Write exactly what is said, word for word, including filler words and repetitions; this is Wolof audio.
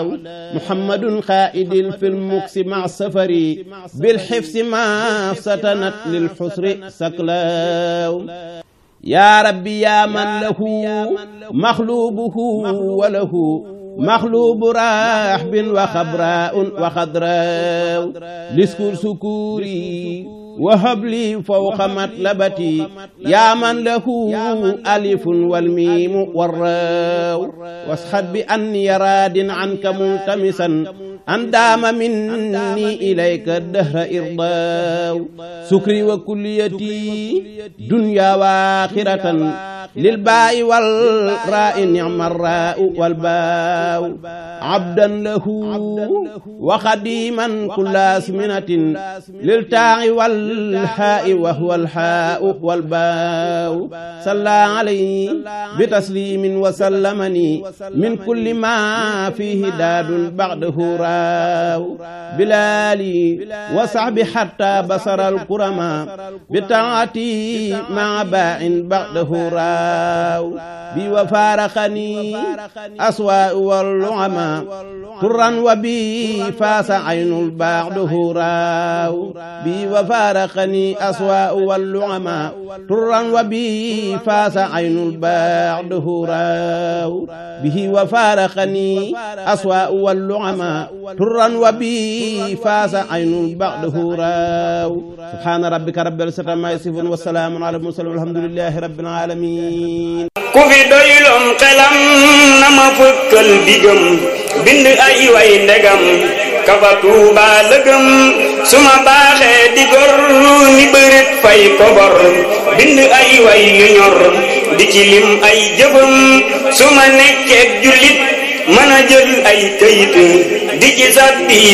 محمد خائد في المكس مع السفر بالحفظ ما ستنت للحسر سكلاو يا ربي يا من له مخلوبه وله مخلوب راحب وخبراء وخضراء لسكور سكوري وهب لي فوق مطلبتي يا من له ألف والميم والراء واسحب بأني راد عنك ملتمسا أن دام مني إليك الدهر إرضاء سكري وكليتي دنيا وآخرة للباء والراء نعم الراء والباء عبدا له وخديما كل أزمنة للتاء والحاء وهو الحاء والباء صلى عليه بتسليم وسلمني من كل ما فيه داد بعده راو بلالي وصحبي حتى بصر الكرما بتاعتي مع باع بعده راو بي وفارقني أسواء واللعما طرا وبي فاس عين البعده راو بي وفارقني أسواء واللعما طرا وبي فاس عين البعده راو به وفارقني أسواء واللعما طرا وبي فاس عين بعده راو سبحان ربك رب العزة عما يصفون والسلام على المرسلين والحمد لله رب العالمين ku fi doyloon xelam na ma fëkkal bigam bind ay way ndegam kafa Tuuba lëgëm su ma baaxee di gor ni bërit fay kobor bind ay way yu ñor di ci lim ay jëfam su ma nekkeek jullit mën a jël ay këyit di ci sàbbi